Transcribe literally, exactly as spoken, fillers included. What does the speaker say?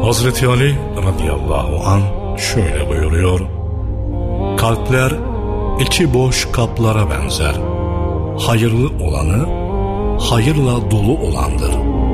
Hazreti Ali radıyallahu an şöyle buyuruyor: kalpler içi boş kaplara benzer. Hayırlı olanı hayırla dolu olandır.